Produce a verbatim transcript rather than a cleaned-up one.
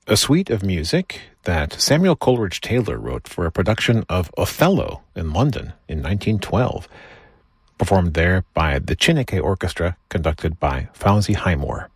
a suite of music that Samuel Coleridge Taylor wrote for a production of Othello in London in nineteen twelve, performed there by the Chineke Orchestra, conducted by Fawzi Highmore.